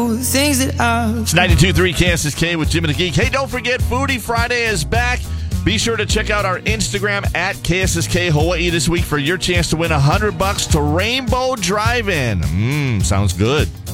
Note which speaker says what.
Speaker 1: know the things that
Speaker 2: It's 92.3 KSSK with Jim and the Geek. Hey, don't forget, Foodie Friday is back. Be sure to check out our Instagram at KSSK Hawaii this week for your chance to win $100 to Rainbow Drive-In. Sounds good.